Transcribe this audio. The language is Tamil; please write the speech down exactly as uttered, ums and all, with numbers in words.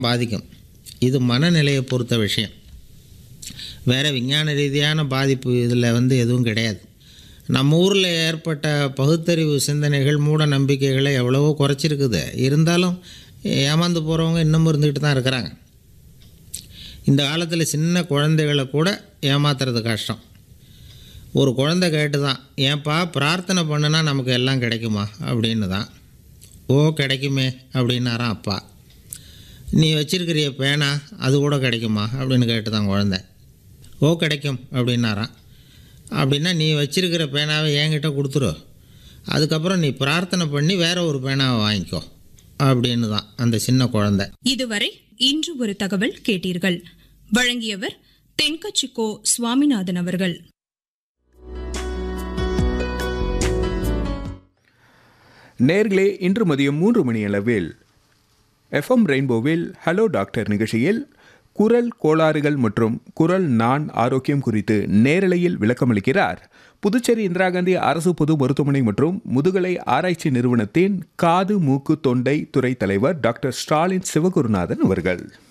பாதிக்கும். இது மனநிலையை பொறுத்த விஷயம். வேறு விஞ்ஞான ரீதியான பாதிப்பு இதில் வந்து எதுவும் கிடையாது. நம்ம ஊரில் ஏற்பட்ட பகுத்தறிவு சிந்தனைகள் மூட நம்பிக்கைகளை எவ்வளவோ குறைச்சிருக்குது. இருந்தாலும் ஏமாந்து போகிறவங்க இன்னமும் இருந்துக்கிட்டு தான் இருக்கிறாங்க. இந்த காலத்தில் சின்ன குழந்தைகளை கூட ஏமாத்துறது கஷ்டம். ஒரு குழந்தை கேட்டு தான், ஏன்பா பிரார்த்தனை பண்ணுனா நமக்கு எல்லாம் கிடைக்குமா அப்படின்னு தான். ஓ கிடைக்குமே அப்படின்னாரான் அப்பா. நீ வச்சிருக்கிறிய பேனா அது கூட கிடைக்குமா அப்படின்னு கேட்டு தான் குழந்தை. ஓ கிடைக்கும் அப்படின்னாரான். அப்படின்னா நீ வச்சிருக்கிற பேனாவை என்கிட்ட கொடுத்துரு, அதுக்கப்புறம் நீ பிரார்த்தனை பண்ணி வேற ஒரு பேனாவை வாங்கிக்கோ அப்படின்னு தான் அந்த சின்ன குழந்தை. இதுவரை இன்று ஒரு தகவல் கேட்டீர்கள். வழங்கியவர் தென்கட்சிக்கோ சுவாமிநாதன் அவர்கள். நேர்களே, இன்று மதியம் மூன்று மணி அளவில் எஃப்எம் ரெயின்போவில் ஹலோ டாக்டர் நிகழ்ச்சியில் குரல் கோளாறுகள் மற்றும் குரல் நான் ஆரோக்கியம் குறித்து நேரலையில் விளக்கமளிக்கிறார் புதுச்சேரி இந்திரா காந்தி அரசு பொது மருத்துவமனை மற்றும் முதுகலை ஆராய்ச்சி நிறுவனத்தின் காது மூக்கு தொண்டை துறை தலைவர் டாக்டர் ஸ்டாலின் சிவகுருநாதன் அவர்கள்.